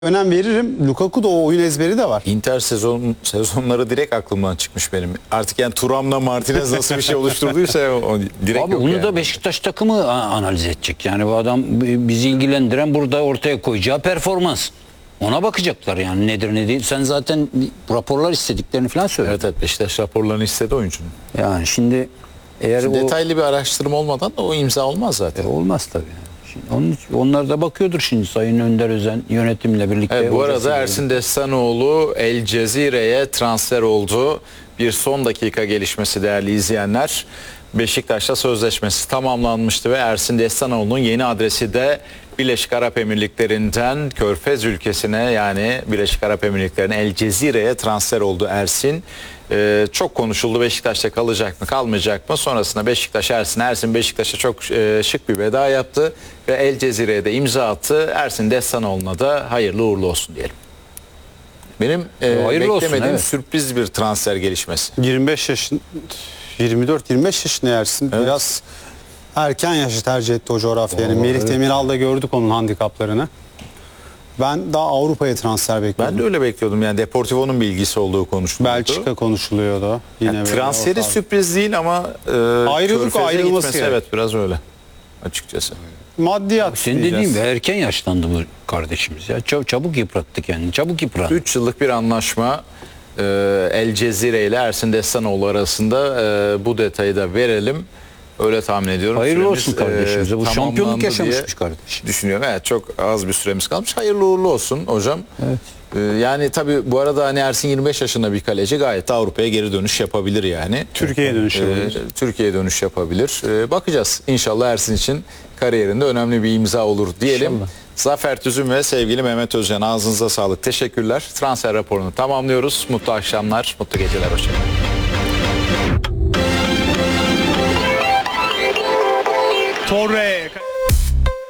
önem veririm. Lukaku da o oyun ezberi de var. Inter sezonları direkt aklımdan çıkmış benim. Artık yani Thuram'la Martinez nasıl bir şey oluşturduysa o direkt Abi yok bunu yani. da Beşiktaş takımı analiz edecek. Yani bu adam bizi ilgilendiren burada ortaya koyacağı performans. Ona bakacaklar yani nedir ne değil. Sen zaten raporlar istediklerini falan söyledin. Evet, Beşiktaş raporlarını istedi oyuncunun. Yani şimdi eğer o Detaylı bir araştırma olmadan da o imza olmaz zaten. olmaz tabii. Şimdi onlar da bakıyordur şimdi Sayın Önder Özen yönetimle birlikte. Evet, bu hocasıyla arada Ersin Destanoğlu El Cezire'ye transfer oldu. Bir son dakika gelişmesi değerli izleyenler. Beşiktaş'ta sözleşmesi tamamlanmıştı ve Ersin Destanoğlu'nun yeni adresi de Birleşik Arap Emirlikleri'nden Körfez ülkesine, yani Birleşik Arap Emirlikleri'ne El Cezire'ye transfer oldu Ersin. Çok konuşuldu, Beşiktaş'ta kalacak mı kalmayacak mı, sonrasında Beşiktaş Ersin Beşiktaş'a çok şık bir veda yaptı ve El Cezire'ye de imza attı. Ersin Destanoğlu'na da hayırlı uğurlu olsun diyelim. Benim Hayırlı olsun, beklemediğim evet. sürpriz bir transfer gelişmesi. 24-25 yaşında Ersin. Evet. Biraz erken yaşı tercih etti o coğrafyayı. Yani Melih Demiral'da gördük onun handikaplarını. Ben daha Avrupa'ya transfer bekliyordum. Ben de öyle bekliyordum, yani Deportivo'nun bilgisi olduğu konuşuluyordu. Belçika konuşuluyordu. Yine Yani böyle transferi orta- sürpriz değil ama Ayrılık, Körfez'e ayrılması gitmesi, gerek. evet, biraz öyle açıkçası. Maddiyat Senin diyeceğiz. dediğin gibi erken yaşlandı bu kardeşimiz ya. Çabuk yıprattı kendini. Çabuk yıprandı. 3 yıllık bir anlaşma El Cezire ile Ersin Destanoğlu arasında, bu detayı da verelim. Öyle tahmin ediyorum. Hayırlı Süremiz, olsun kardeşimize. Bu şampiyonluk tamamlandı yaşamış diye bir kardeş. düşünüyorum. Evet, çok az bir süremiz kalmış. Hayırlı uğurlu olsun hocam. Evet. Yani tabii bu arada hani Ersin 25 yaşında bir kaleci, gayet de Avrupa'ya geri dönüş yapabilir yani. Türkiye'ye dönüş yapabilir. Türkiye'ye dönüş yapabilir. Bakacağız. İnşallah Ersin için kariyerinde önemli bir imza olur diyelim. İnşallah. Zafer Tüzün ve sevgili Mehmet Özcan, ağzınıza sağlık. Teşekkürler. Transfer raporunu tamamlıyoruz. Mutlu akşamlar, mutlu geceler. Hoşçakalın. Torre